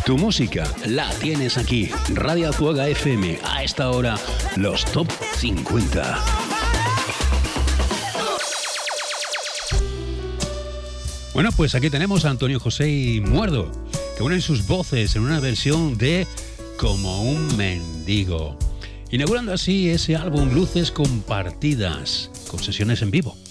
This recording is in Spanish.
Tu música la tienes aquí. Radio Azuaga FM. A esta hora, los Top 50. Bueno, pues aquí tenemos a Antonio José y Muerdo, que unen sus voces en una versión de Como un mendigo, inaugurando así ese álbum Luces Compartidas, con sesiones en vivo.